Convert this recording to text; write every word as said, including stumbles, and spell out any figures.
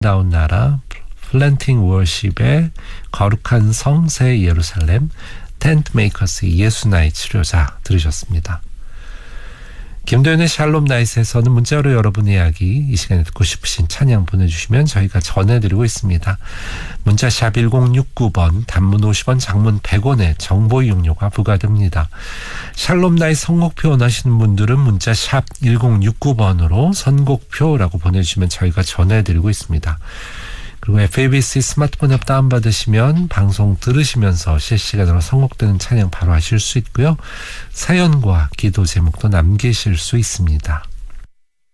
아름다운 나라, 플랜팅 워십의 거룩한 성 새 예루살렘, 텐트 메이커스의 예수나의 치료자 들으셨습니다. 김도현의 샬롬 나잇에서는 문자로 여러분 이야기 이 시간에 듣고 싶으신 찬양 보내주시면 저희가 전해드리고 있습니다. 문자 샵 일공육구 번, 단문 오십 원, 장문 백 원의 정보 이용료가 부과됩니다. 샬롬 나잇 선곡표 원하시는 분들은 문자 샵 일공육구 번으로 선곡표라고 보내주시면 저희가 전해드리고 있습니다. 그리고 에프에이비씨 스마트폰 앱 다운받으시면 방송 들으시면서 실시간으로 선곡되는 찬양 바로 하실 수 있고요. 사연과 기도 제목도 남기실 수 있습니다.